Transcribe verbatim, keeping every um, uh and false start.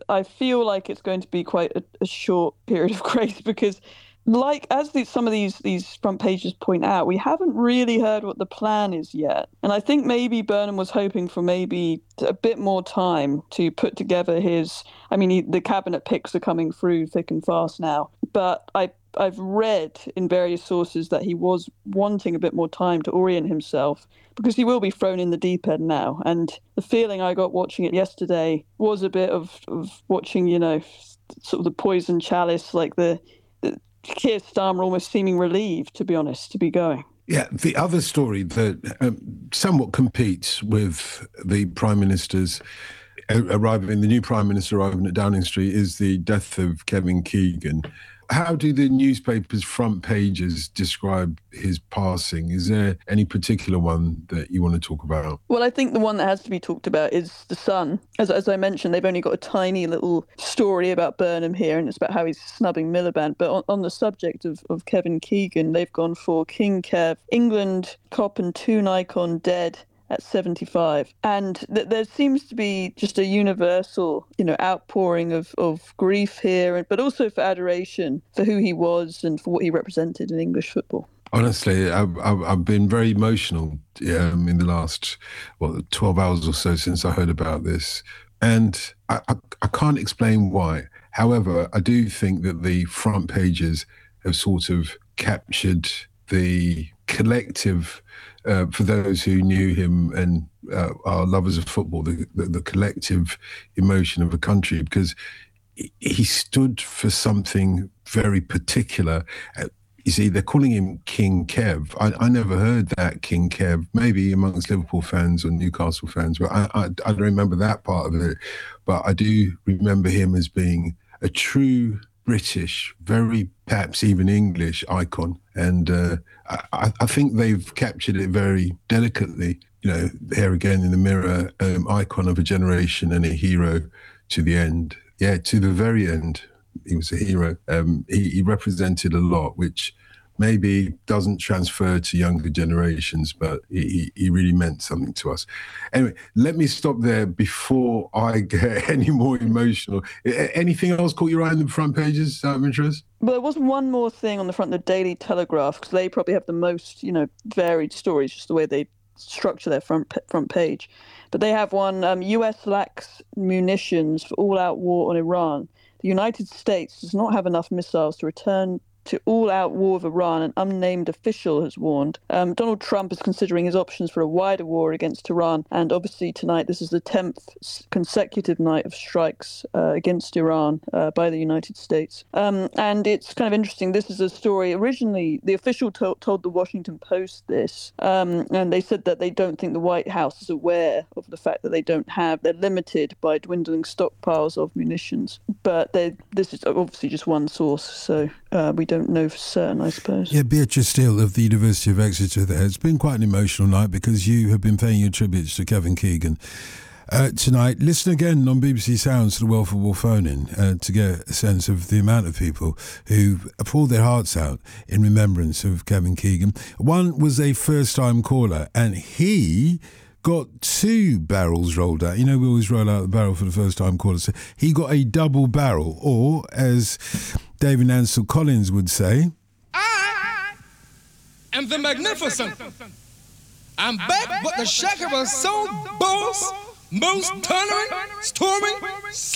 I feel like it's going to be quite a, a short period of grace because, like as these, some of these these front pages point out, we haven't really heard what the plan is yet. And I think maybe Burnham was hoping for maybe a bit more time to put together his. I mean, he, the cabinet picks are coming through thick and fast now, but I. I've read in various sources that he was wanting a bit more time to orient himself because he will be thrown in the deep end now. And the feeling I got watching it yesterday was a bit of, of watching, you know, sort of the poison chalice, like the, the Keir Starmer almost seeming relieved, to be honest, to be going. Yeah, the other story that um, somewhat competes with the Prime Minister's arriving, the new Prime Minister arriving at Downing Street is the death of Kevin Keegan. How do the newspapers' front pages describe his passing? Is there any particular one that you want to talk about? Well, I think the one that has to be talked about is The Sun. As, as I mentioned, they've only got a tiny little story about Burnham here, and it's about how he's snubbing Miliband. But on, on the subject of, of Kevin Keegan, they've gone for King Kev, England cop and toon icon dead at seventy-five. And th- there seems to be just a universal, you know, outpouring of, of grief here, but also for adoration for who he was and for what he represented in English football. Honestly, I've, I've, I've been very emotional um, in the last, well, twelve hours or so since I heard about this. And I, I, I can't explain why. However, I do think that the front pages have sort of captured the collective, uh, for those who knew him and uh, are lovers of football, the, the, the collective emotion of a country, because he, he stood for something very particular. Uh, you see, they're calling him King Kev. I, I never heard that King Kev, maybe amongst Liverpool fans or Newcastle fans, but I, I, I don't remember that part of it. But I do remember him as being a true British, very perhaps even English icon. And uh, I, I think they've captured it very delicately. You know, here again in the mirror, um, icon of a generation and a hero to the end. Yeah, to the very end, he was a hero. Um, he, he represented a lot, which maybe doesn't transfer to younger generations, but he, he really meant something to us. Anyway, let me stop there before I get any more emotional. Anything else caught your eye on the front pages out of interest? Well, there was one more thing on the front of the Daily Telegraph, because they probably have the most, you know, varied stories, just the way they structure their front front page. But they have one, um, U S lacks munitions for all-out war on Iran. The United States does not have enough missiles to return to all-out war with Iran, an unnamed official has warned. Um, Donald Trump is considering his options for a wider war against Iran, and obviously tonight this is the tenth consecutive night of strikes uh, against Iran uh, by the United States. Um, and it's kind of interesting, this is a story, originally the official to- told the Washington Post this, um, and they said that they don't think the White House is aware of the fact that they don't have, they're limited by dwindling stockpiles of munitions. But they, this is obviously just one source, so uh, we don't don't know for certain, I suppose. Yeah, Beatrice Steele of the University of Exeter there. It's been quite an emotional night because you have been paying your tributes to Kevin Keegan. Uh, tonight, listen again on B B C Sounds to the World Football Phone-In uh, to get a sense of the amount of people who poured their hearts out in remembrance of Kevin Keegan. One was a first-time caller, and he got two barrels rolled out. You know, we always roll out the barrel for the first-time caller. So he got a double barrel, or as David Ansel Collins would say, I am the magnificent. I'm back, but the shaker was so boss, most tolerant, storming,